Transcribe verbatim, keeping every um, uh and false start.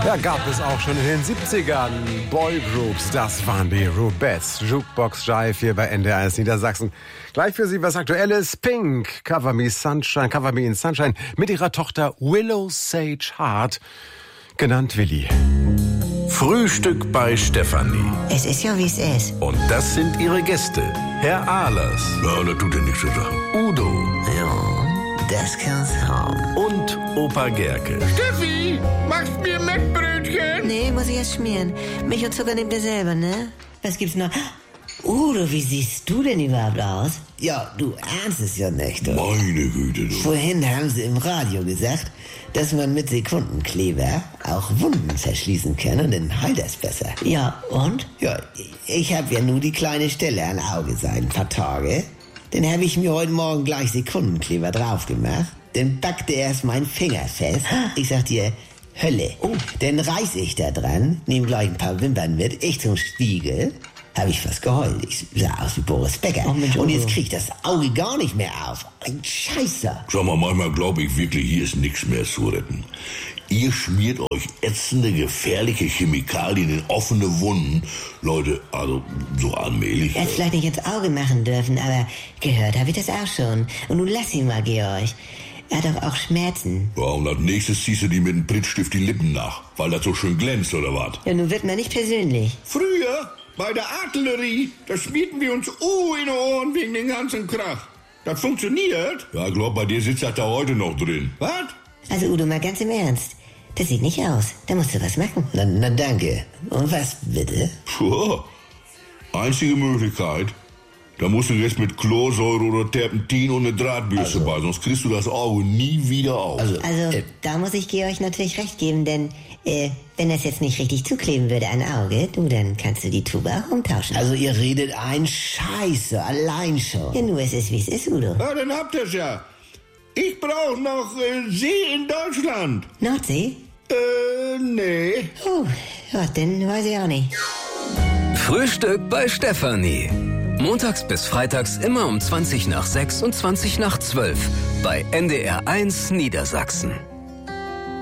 Ja, gab es auch schon in den siebzigern. Boygroups, das waren die Rubettes. Jukebox Jive hier bei N D R eins Niedersachsen. Gleich für Sie was Aktuelles. Pink, Cover Me Sunshine, Cover Me in Sunshine mit ihrer Tochter Willow Sage Hart, genannt Willi. Frühstück bei Stefanie. Es ist ja, wie es ist. Und das sind ihre Gäste. Herr Ahlers. Ja, das tut ja nichts zu sagen. Udo. Ja, das kann's haben. Und Opa Gerke. Steffi, machst mir Mettbrötchen? Nee, muss ich erst schmieren. Milch und Zucker nehmt ihr selber, ne? Was gibt's noch? Udo, wie siehst du denn überhaupt aus? Ja, du ahnst es ja nicht, oder? Meine Güte, du. Vorhin haben sie im Radio gesagt, dass man mit Sekundenkleber auch Wunden verschließen kann und dann heilt das besser. Ja, und? Ja, ich habe ja nur die kleine Stelle am Auge seit ein paar Tage. Dann habe ich mir heute Morgen gleich Sekundenkleber drauf gemacht. Dann backte erst mein Finger fest. Ich sag dir, Hölle. Oh. Dann reiß ich da dran, nehm gleich ein paar Wimpern mit, ich zum Spiegel. Habe ich fast geheult. Ich sah aus wie Boris Becker. Oh, Mensch, und jetzt kriegt das Auge gar nicht mehr auf. Ein Scheißer. Sag mal, manchmal glaube ich wirklich, hier ist nichts mehr zu retten. Ihr schmiert euch ätzende, gefährliche Chemikalien in offene Wunden. Leute, also so allmählich. Er hat vielleicht nicht ins Auge machen dürfen, aber gehört habe ich das auch schon. Und nun lass ihn mal, Georg. Er hat doch auch Schmerzen. Ja, und als nächstes ziehst du die mit dem Prittstift die Lippen nach, weil das so schön glänzt, oder was? Ja, nun wird man nicht persönlich. Früher, bei der Artillerie, da schmierten wir uns uh in die Ohren wegen den ganzen Krach. Das funktioniert? Ja, ich glaub, bei dir sitzt das da heute noch drin. Was? Also Udo, mal ganz im Ernst. Das sieht nicht aus. Da musst du was machen. Na, na danke. Und was bitte? Puh. Einzige Möglichkeit, da musst du jetzt mit Chlorsäure oder Terpentin und eine Drahtbürste Also. bei, sonst kriegst du das Auge nie wieder auf. Also, äh, da muss ich Georg natürlich recht geben, denn äh, wenn das jetzt nicht richtig zukleben würde an Auge, du, dann kannst du die Tube auch umtauschen. Also ihr redet ein Scheiße, allein schon. Ja, nur es ist, wie es ist, Udo. Ja, dann habt ihr's ja. Ich brauch noch äh, See in Deutschland. Nordsee? Äh, nee. Oh, ja, dann weiß ich auch nicht. Frühstück bei Stefanie. Montags bis freitags immer um zwanzig nach sechs und zwanzig nach zwölf bei N D R eins Niedersachsen.